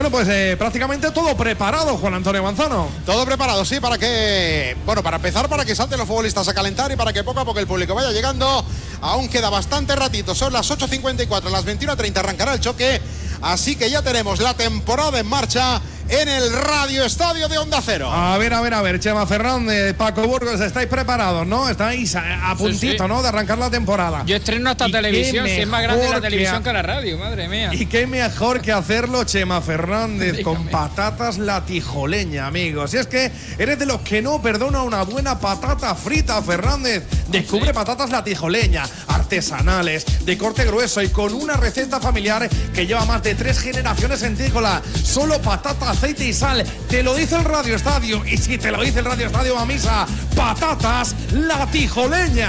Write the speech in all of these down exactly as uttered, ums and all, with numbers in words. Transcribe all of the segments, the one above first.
Bueno, pues eh, prácticamente todo preparado, Juan Antonio Manzano. Todo preparado, sí, para que, bueno, para empezar, para que salten los futbolistas a calentar y para que poco a poco el público vaya llegando. Aún queda bastante ratito, son las ocho cincuenta y cuatro, a las veintiuna treinta arrancará el choque, así que ya tenemos la temporada en marcha en el Radio Estadio de Onda Cero. A ver, a ver, a ver, Chema Fernández, Paco Burgos, estáis preparados, ¿no? Estáis a, a puntito, sí, sí. ¿no? De arrancar la temporada. Yo estreno hasta televisión, si es más grande la televisión que, a... que la radio, madre mía. Y qué mejor que hacerlo, Chema Fernández, con patatas La Tijoleña, amigos. Si es que eres de los que no perdona una buena patata frita, Fernández. Descubre sí. patatas La Tijoleña, artesanales, de corte grueso y con una receta familiar que lleva más de tres generaciones en Tícola. Solo patata, aceite y sal. Te lo dice el Radio Estadio. Y si te lo dice el Radio Estadio, va a misa. Patatas La Tijoleña.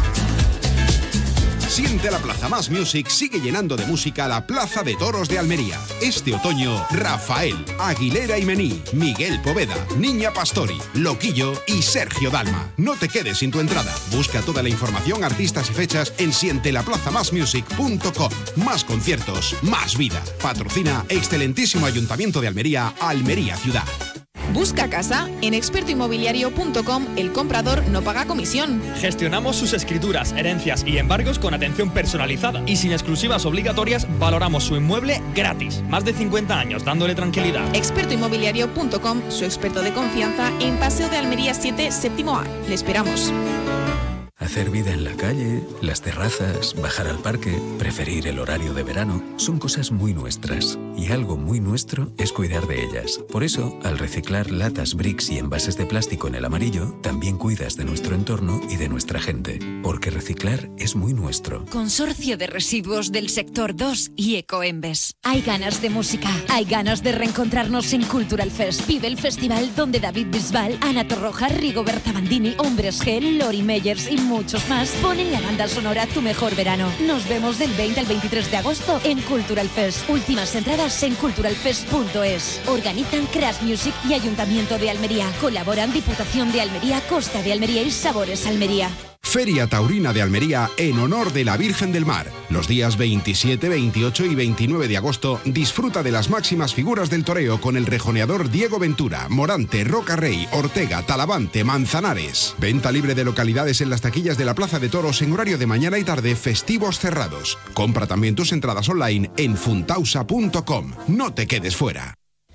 Siente la Plaza Más Music sigue llenando de música la Plaza de Toros de Almería. Este otoño, Rafael, Aguilera y Mení, Miguel Poveda, Niña Pastori, Loquillo y Sergio Dalma. No te quedes sin tu entrada. Busca toda la información, artistas y fechas en siente la plaza más music punto com. Más conciertos, más vida. Patrocina excelentísimo Ayuntamiento de Almería, Almería Ciudad. Busca casa. En experto inmobiliario punto com el comprador no paga comisión. Gestionamos sus escrituras, herencias y embargos con atención personalizada. Y sin exclusivas obligatorias, valoramos su inmueble gratis. Más de cincuenta años dándole tranquilidad. experto inmobiliario punto com, su experto de confianza en Paseo de Almería siete, séptimo A. Le esperamos. Hacer vida en la calle, las terrazas, bajar al parque, preferir el horario de verano, son cosas muy nuestras. Y algo muy nuestro es cuidar de ellas. Por eso, al reciclar latas, bricks y envases de plástico en el amarillo, también cuidas de nuestro entorno y de nuestra gente. Porque reciclar es muy nuestro. Consorcio de Residuos del Sector dos y Ecoembes. Hay ganas de música, hay ganas de reencontrarnos en Cultural Fest. Vive el festival donde David Bisbal, Ana Torroja, Rigoberta Bandini, Hombres G, Lori Meyers y muchos más ponen la banda sonora Tu Mejor Verano. Nos vemos del veinte al veintitrés de agosto en Cultural Fest. Últimas entradas en cultural fest punto es. Organizan Crash Music y Ayuntamiento de Almería. Colaboran Diputación de Almería, Costa de Almería y Sabores Almería. Feria Taurina de Almería en honor de la Virgen del Mar. Los días veintisiete, veintiocho y veintinueve de agosto disfruta de las máximas figuras del toreo con el rejoneador Diego Ventura, Morante, Roca Rey, Ortega, Talavante, Manzanares. Venta libre de localidades en las taquillas de la Plaza de Toros en horario de mañana y tarde, festivos cerrados. Compra también tus entradas online en funtausa punto com. No te quedes fuera.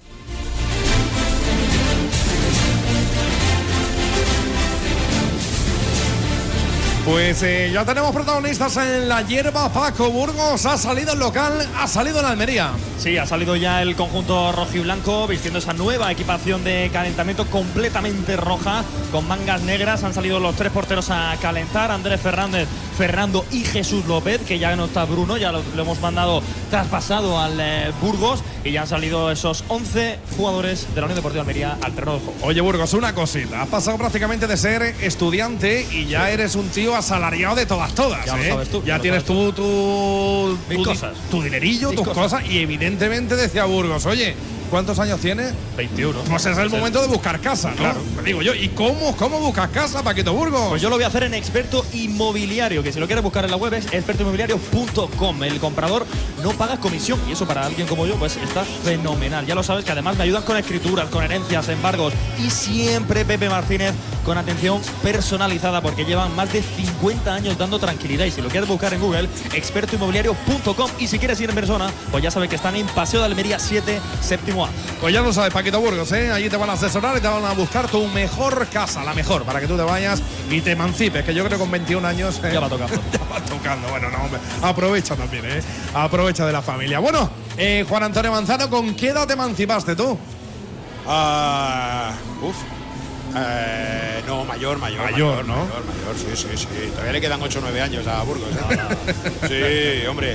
Pues eh, ya tenemos protagonistas en la hierba. Paco Burgos, ha salido el local, ha salido en Almería. Sí, ha salido ya el conjunto rojiblanco vistiendo esa nueva equipación de calentamiento completamente roja con mangas negras. Han salido los tres porteros a calentar: Andrés Fernández, Fernando y Jesús López, que ya no está Bruno, ya lo, lo hemos mandado traspasado al eh, Burgos, y ya han salido esos once jugadores de la Unión Deportiva Almería al terreno del juego. Oye, Burgos, una cosita, has pasado prácticamente de ser estudiante y ya sí. eres un tío asalariado de todas, todas. Ya ¿eh? lo sabes tú. Ya tienes tú tu, tu, tu, cosas. tu dinerillo, Mis tus cosas. cosas, y evidentemente decía Burgos, oye, ¿cuántos años tienes? veintiuno. Pues es el sí. momento de buscar casa, ¿no? Claro. Te digo yo, ¿y cómo, cómo buscas casa, Paquito Burgos? Pues yo lo voy a hacer en Experto Inmobiliario, que si lo quieres buscar en la web es experto inmobiliario punto com. El comprador no paga comisión y eso para alguien como yo pues está fenomenal. Ya lo sabes que además me ayudan con escrituras, con herencias, embargos, y siempre Pepe Martínez con atención personalizada, porque llevan más de cincuenta años dando tranquilidad. Y si lo quieres buscar en Google, experto inmobiliario punto com. Y si quieres ir en persona, pues ya sabes que están en Paseo de Almería siete, séptimo A. Pues ya lo sabes, Paquito Burgos, ¿eh? Allí te van a asesorar y te van a buscar tu mejor casa, la mejor, para que tú te vayas y te emancipes, que yo creo que con veintiún años eh, ya va tocando. ya va tocando. Bueno, no, hombre, aprovecha también, ¿eh? Aprovecha de la familia. Bueno, eh, Juan Antonio Manzano, ¿con qué edad te emancipaste tú? Ah, uh, uf. Eh, no, mayor, mayor, mayor, mayor, ¿no? Mayor, mayor, sí, sí, sí. Todavía le quedan ocho o nueve años a Burgos, ¿eh? Sí, hombre.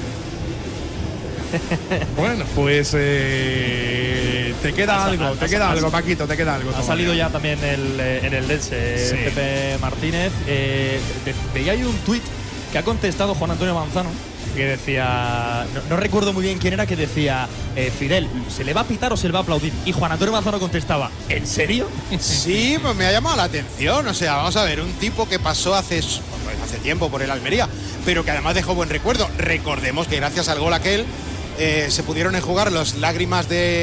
Bueno, pues eh, te queda algo, te queda algo, Paquito, te queda algo. Ha salido ya también el, en el Dense, sí. Pepe Martínez. Eh, veía yo un tuit que ha contestado Juan Antonio Manzano, que decía, no, no recuerdo muy bien quién era, que decía, eh, Fidel, ¿se le va a pitar o se le va a aplaudir? Y Juan Antonio Manzano contestaba, ¿en serio? Sí, pues me ha llamado la atención. O sea, vamos a ver, un tipo que pasó hace, bueno, hace tiempo por el Almería, pero que además dejó buen recuerdo. Recordemos que gracias al gol aquel eh, se pudieron enjugar las lágrimas de